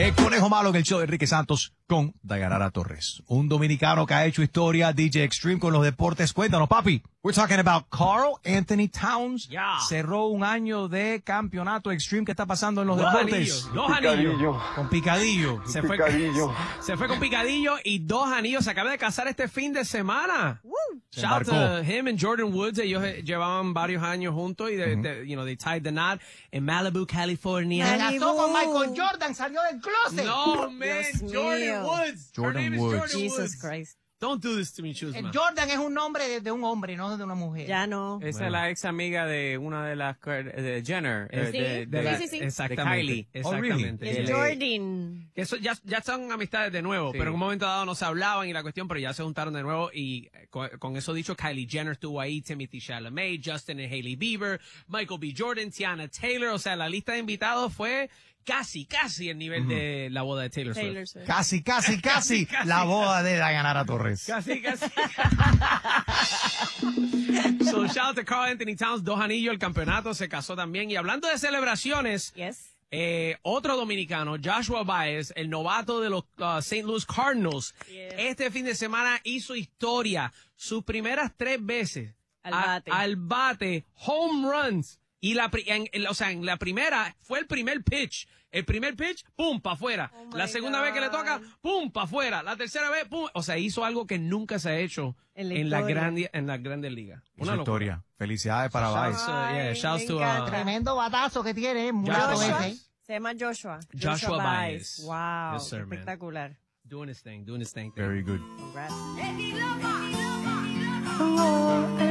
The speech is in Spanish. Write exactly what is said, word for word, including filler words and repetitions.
El Conejo Malo en el show de Enrique Santos con Dayanara Torres. Un dominicano que ha hecho historia, D J Extreme con los deportes. Cuéntanos, papi. We're talking about Karl Anthony Towns. Yeah. Cerró un año de campeonato Extreme. ¿Qué está pasando en los Dos deportes? anillos, dos anillos. Con picadillo. Se fue, Picadillo. se fue con picadillo y dos anillos. Se acaba de casar este fin de semana. Se Shout out embarcó. to him and Jordan Woods. Ellos eh, llevaban varios años juntos y, de, de- you know, they tied the knot en Malibu, California. Se casó con Michael Jordan, salió del closet. No, man. Dios Jordan mío. Woods. Her Jordan name is Woods. Jordan Jesus Woods. Christ. Don't do this to me, El Chusma. Jordan es un nombre de, de un hombre, no de una mujer. Ya no. Esa es la ex amiga de una de las de Jenner, eh, Sí. de, de Sí, la- sí, sí. Exactamente. de Kylie. Oh, really? Exactamente. Y el Eh, Jordan. Que eso ya, ya son amistades de nuevo, Sí. pero en un momento dado no se hablaban y la cuestión, pero ya se juntaron de nuevo y eh, con, con eso dicho, Kylie Jenner estuvo ahí, Timothy Chalamet, Justin y Hailey Bieber, Michael B. Jordan, Tiana Taylor, o sea, la lista de invitados fue casi, casi el nivel de la boda de Taylor Swift. Taylor Swift. Casi, casi, casi, la boda de Dayanara Torres. Casi, casi. So, shout out to Karl Anthony Towns, dos anillos, el campeonato, se casó también. Y hablando de celebraciones, Yes. Eh, otro dominicano, Joshua Baez, el novato de los uh, Saint Louis Cardinals, Yes. este fin de semana hizo historia. Sus primeras tres veces Al a- bate. al bate, home runs. Y la, pri- en, en- o sea, en la primera fue el primer pitch. El primer pitch, pum, pa' afuera. Oh, my la segunda vez que le God. toca, pum, pa' afuera. La tercera vez, pum. O sea, hizo algo que nunca se ha hecho En en la la, historia. grande, en la grandes ligas. Una locura. historia. Felicidades para Baez. Shouts, uh, yeah, Ay, shouts me to, uh, encanta. Tremendo batazo que tiene, eh, mulato Joshua. ese. Se llama Joshua. Joshua Baez. Wow. Yes, sir, man. Espectacular. doing his thing, doing his thing. Very good. Congrats. Eddie Lover.